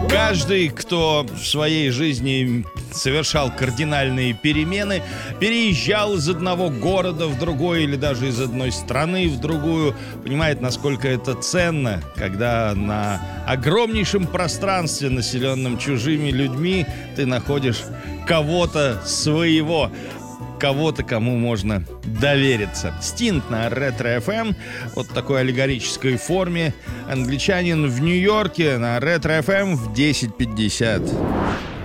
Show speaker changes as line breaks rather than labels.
Каждый, кто в своей жизни совершал кардинальные перемены, переезжал из одного города в другой или даже из одной страны в другую, понимает, насколько это ценно, когда на огромнейшем пространстве, населенном чужими людьми, ты находишь кого-то своего, кого-то, кому можно довериться. Стинг на Ретро FM, вот такой аллегорической форме. Англичанин в Нью-Йорке на Ретро FM в 10:50.